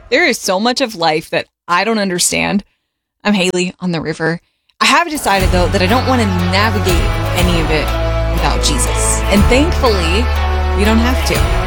There is so much of life that I don't understand. I'm Haley on the river. I have decided, though, that I don't want to navigate any of it without Jesus. And thankfully, we don't have to.